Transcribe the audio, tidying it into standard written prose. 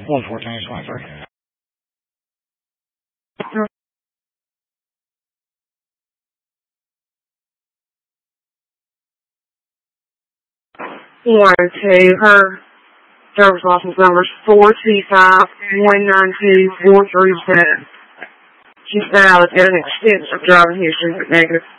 114-23. Her driver's license number is 425-192-437. She's valid and an extensive driving history, but negative.